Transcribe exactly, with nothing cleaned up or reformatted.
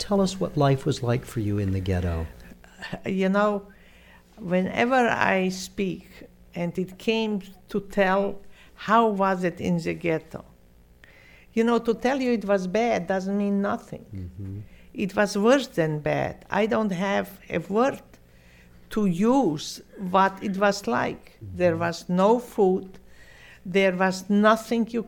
tell us what life was like for you in the ghetto. You know, whenever I speak, and it came to tell how was it in the ghetto, you know, to tell you it was bad doesn't mean nothing. Mm-hmm. It was worse than bad. I don't have a word to use what it was like. Mm-hmm. There was no food. There was nothing you